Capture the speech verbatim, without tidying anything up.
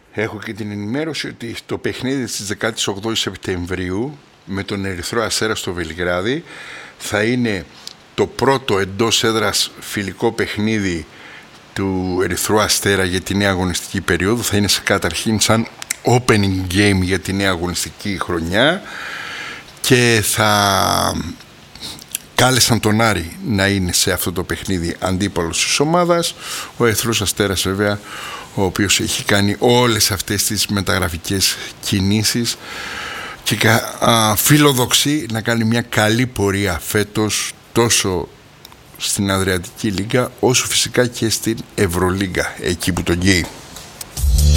Έχω και την ενημέρωση ότι το παιχνίδι της δεκάτης όγδοης Σεπτεμβρίου με τον Ερυθρό Αστέρα στο Βελιγράδι θα είναι το πρώτο εντός έδρας φιλικό παιχνίδι του Ερυθρού Αστέρα για τη νέα αγωνιστική περίοδο. Θα είναι σε καταρχήν σαν opening game για τη νέα αγωνιστική χρονιά και θα κάλεσαν τον Άρη να είναι σε αυτό το παιχνίδι αντίπαλος της ομάδας. Ο Ερυθρός Αστέρας βέβαια, ο οποίος έχει κάνει όλες αυτές τις μεταγραφικές κινήσεις και α, φιλοδοξεί να κάνει μια καλή πορεία φέτος τόσο στην Αδριατική Λίγκα όσο φυσικά και στην Ευρωλίγκα, εκεί που τον καίει.